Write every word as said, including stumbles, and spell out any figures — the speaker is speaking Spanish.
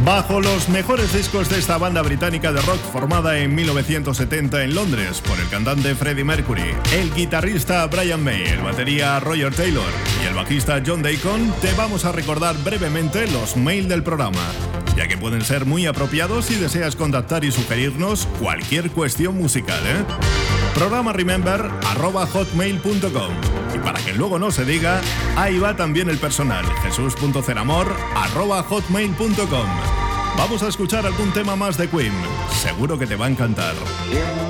Bajo los mejores discos de esta banda británica de rock formada en mil novecientos setenta en Londres por el cantante Freddie Mercury, el guitarrista Brian May, el batería Roger Taylor y el bajista John Deacon, te vamos a recordar brevemente los mail del programa, ya que pueden ser muy apropiados si deseas contactar y sugerirnos cualquier cuestión musical, ¿eh? Programa remember arroba hotmail punto com. Y para que luego no se diga, ahí va también el personal, jesús.ceramor arroba hotmail punto com. Vamos a escuchar algún tema más de Queen. Seguro que te va a encantar.